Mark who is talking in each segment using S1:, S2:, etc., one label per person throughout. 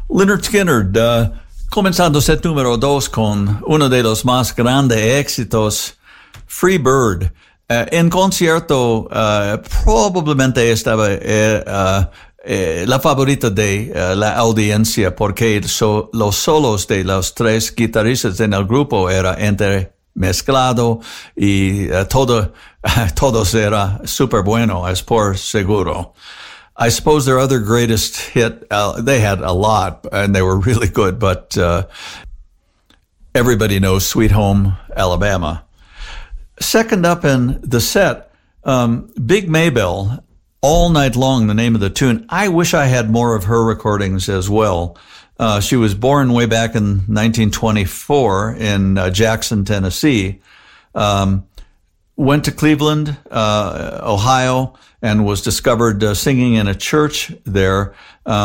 S1: Lynyrd Skynyrd, comenzando set número 2 con uno de los más grandes éxitos, Free Bird. En concierto, probablemente estaba la favorita de la audiencia, porque los solos de los tres guitarristas en el grupo era entremezclado y todos era super bueno, es por seguro. I suppose their other greatest hit, they had a lot, and they were really good, but everybody knows Sweet Home Alabama. Second up in the set, Big Maybelle, All Night Long, the name of the tune. I wish I had more of her recordings as well. She was born way back in 1924 in Jackson, Tennessee. Went to Cleveland, Ohio, and was discovered singing in a church there.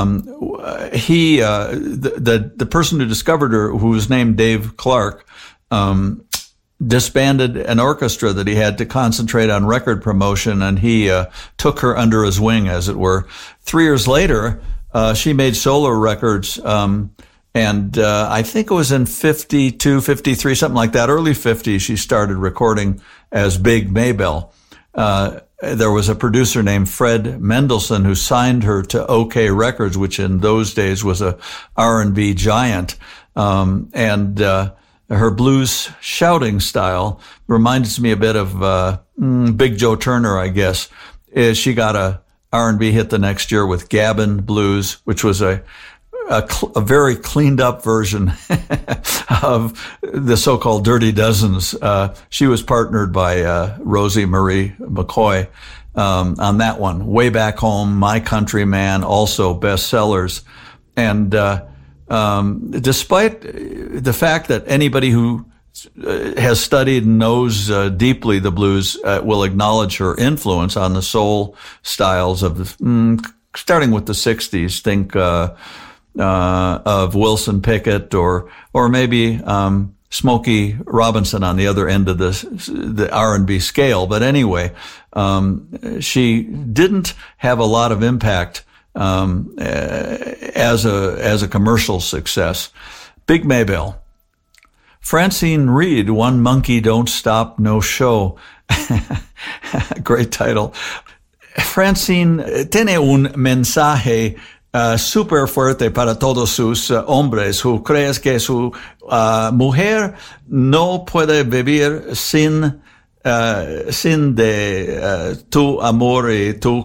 S1: The person who discovered her, who was named Dave Clark, disbanded an orchestra that he had to concentrate on record promotion, and he took her under his wing, as it were. 3 years later, she made solo records, and I think it was in 52, 53, something like that, early 50s, she started recording as Big Maybelle. There was a producer named Fred Mendelssohn who signed her to OK Records, which in those days was a R&B giant. Her blues shouting style reminds me a bit of Big Joe Turner, I guess. She got a R&B hit the next year with Gabbin Blues, which was a very cleaned up version of the so-called Dirty Dozens. She was partnered by Rosie Marie McCoy on that one. Way Back Home, My Country Man, also bestsellers. And despite the fact that anybody who has studied and knows deeply the blues will acknowledge her influence on the soul styles of starting with the 60s, think of Wilson Pickett or maybe Smokey Robinson on the other end of the R&B scale. But anyway, she didn't have a lot of impact as a commercial success. Big Maybelle. Francine Reed, One Monkey Don't Stop No Show. Great title. Francine tiene un mensaje super fuerte para todos sus hombres who crees que su mujer no puede vivir sin tu amor y tu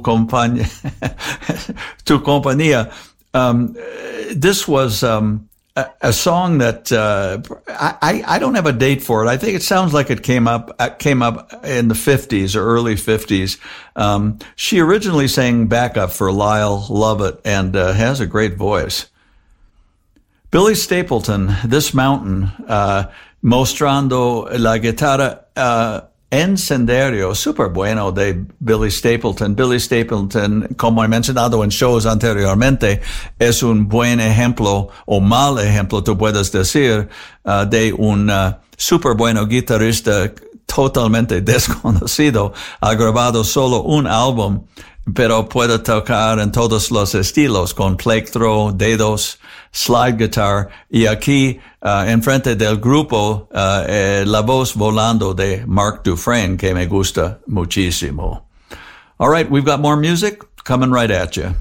S1: compañía. This was a song that I don't have a date for it. I think it sounds like it came up in the 50s or early 50s. She originally sang backup for Lyle Lovett and has a great voice. Billy Stapleton, This Mountain, mostrando la guitarra Encenderio, super bueno de Billy Stapleton. Billy Stapleton, como he mencionado en shows anteriormente, es un buen ejemplo, o mal ejemplo, tú puedes decir, de un super bueno guitarrista totalmente desconocido. Ha grabado solo un álbum, pero puede tocar en todos los estilos, con plectro, dedos, slide guitar, y aquí, enfrente del grupo, la voz volando de Mark Dufresne, que me gusta muchísimo. All right, we've got more music coming right at you.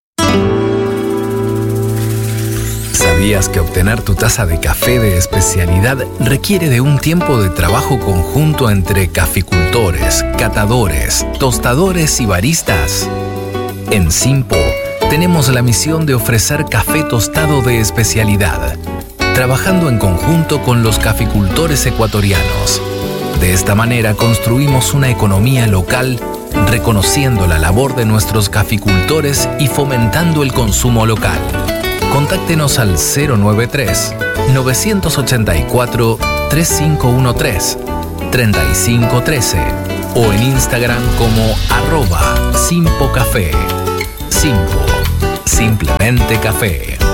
S2: ¿Sabías que obtener tu taza de café de especialidad requiere de un tiempo de trabajo conjunto entre caficultores, catadores, tostadores y baristas? En Simpo, tenemos la misión de ofrecer café tostado de especialidad, trabajando en conjunto con los caficultores ecuatorianos. De esta manera construimos una economía local, reconociendo la labor de nuestros caficultores y fomentando el consumo local. Contáctenos al 093-984-3513, 3513 o en Instagram como @SimpoCafé. Simpo, simplemente café.